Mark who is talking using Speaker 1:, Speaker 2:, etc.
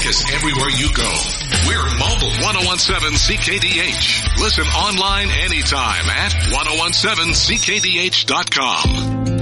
Speaker 1: us everywhere you go. We're mobile. 1017 CKDH. Listen online anytime at 1017CKDH.com.